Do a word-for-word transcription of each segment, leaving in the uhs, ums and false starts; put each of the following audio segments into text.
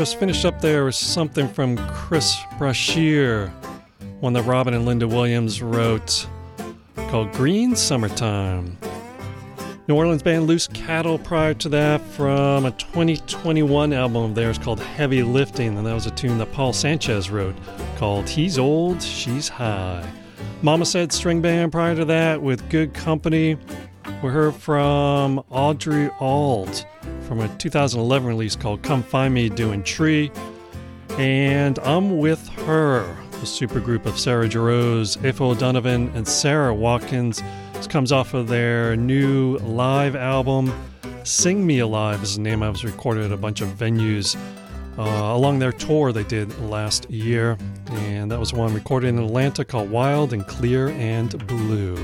Just finished up there with something from Chris Brashear, one that Robin and Linda Williams wrote, called Green Summertime. New Orleans band Loose Cattle prior to that from a twenty twenty-one album of theirs called Heavy Lifting, and that was a tune that Paul Sanchez wrote called He's Old, She's High. Mama Said string band prior to that with Good Company. We heard from Audrey Auld from a two thousand eleven release called Come Find Me Doing Tree. And I'm With Her, a supergroup of Sarah Jarosz, Aoife O'Donovan, and Sarah Watkins. This comes off of their new live album, Sing Me Alive is the name. I was recorded at a bunch of venues uh, along their tour they did last year. And that was one recorded in Atlanta called Wild and Clear and Blue.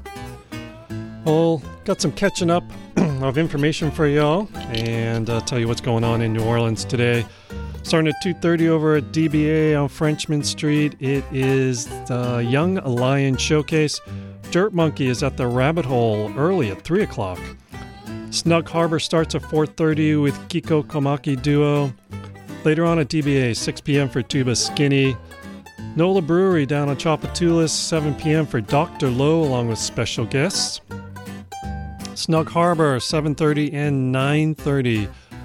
Well, got some catching up of information for y'all, and I'll tell you what's going on in New Orleans today. Starting at two thirty over at D B A on Frenchman Street, it is the Young Lion Showcase. Dirt Monkey is at the Rabbit Hole early at three o'clock. Snug Harbor starts at four thirty with Kiko Komaki Duo. Later on at D B A, six p.m. for Tuba Skinny. Nola Brewery down on Tchoupitoulas, seven p.m. for Doctor Low along with special guests. Snug Harbor, seven thirty and nine thirty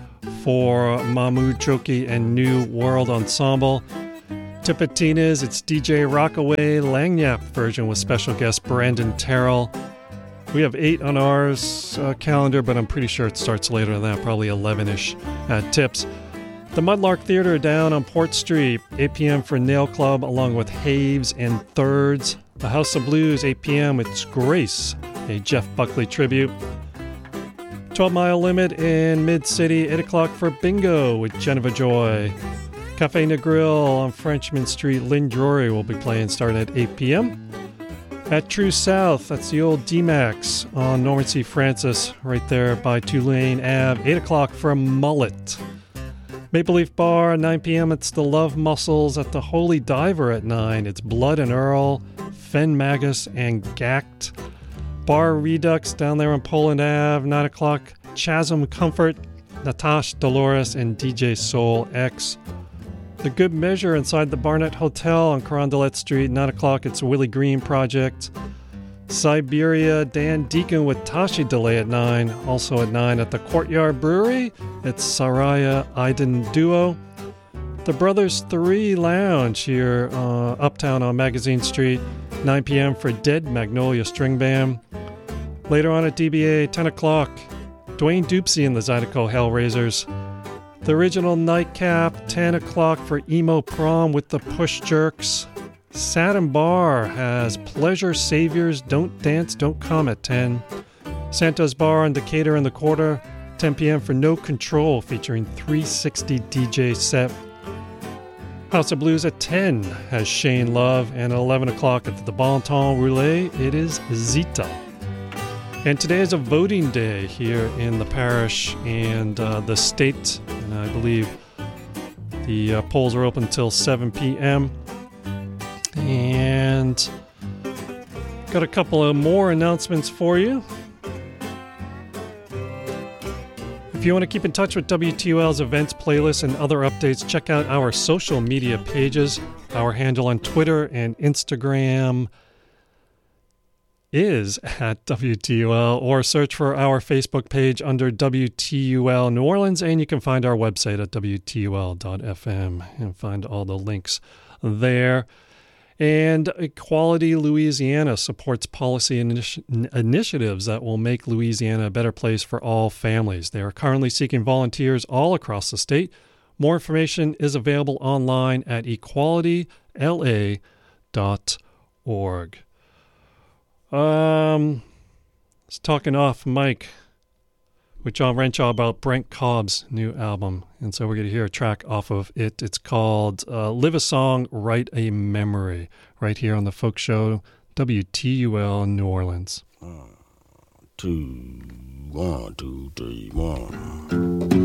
for Mahmoud Choki and New World Ensemble. Tipitina's, it's D J Rockaway Langyap version with special guest Brandon Terrell. We have eight on ours uh, calendar, but I'm pretty sure it starts later than that, probably eleven-ish at Tips. The Mudlark Theater down on Port Street, eight p.m. for Nail Club along with Haves and Thirds. The House of Blues, eight p.m. It's Grace, a Jeff Buckley tribute. twelve mile Limit in Mid-City, eight o'clock for Bingo with Jennifer Joy. Cafe Negril on Frenchman Street, Lynn Drury will be playing starting at eight p.m. At True South, that's the old D-Max on Norman C. Francis, right there by Tulane Avenue, eight o'clock for Mullet. Maple Leaf Bar, nine p.m. It's the Love Muscles at the Holy Diver at nine. It's Blood and Earl, Fen Magus, and Gact. Bar Redux down there on Poland Avenue, nine o'clock. Chasm Comfort, Natasha Dolores, and D J Soul X. The Good Measure inside the Barnett Hotel on Carondelet Street, nine o'clock. It's Willie Green Project. Siberia, Dan Deacon with Tashi Delay at nine. Also at nine at the Courtyard Brewery, it's Saraya Iden Duo. The Brothers three Lounge here uh, uptown on Magazine Street, nine p.m. for Dead Magnolia String Band. Later on at D B A, ten o'clock, Dwayne Dupsy and the Zydeco Hellraisers. The Original Nightcap, ten o'clock for Emo Prom with the Push Jerks. Satin Bar has Pleasure Saviors, Don't Dance, Don't Come at ten. Santa's Bar on Decatur and the Quarter, ten p.m. for No Control featuring three sixty D J set. House of Blues at ten has Shane Love, and at eleven o'clock at the Bon Temps Roulette, it is Zita. And today is a voting day here in the parish and uh, the state, and I believe the uh, polls are open until seven p.m. And got a couple of more announcements for you. If you want to keep in touch with W T U L's events, playlists, and other updates, check out our social media pages. Our handle on Twitter and Instagram is at W T U L, or search for our Facebook page under W T U L New Orleans, and you can find our website at W T U L dot F M and find all the links there. And Equality Louisiana supports policy initi- initiatives that will make Louisiana a better place for all families. They are currently seeking volunteers all across the state. More information is available online at equality l a dot org. Um, I was talking off mic with John Renshaw about Brent Cobb's new album, and so we're going to hear a track off of it. It's called uh, Live a Song, Write a Memory, right here on the Folk Show, W T U L New Orleans. One, two, one, two, three, one.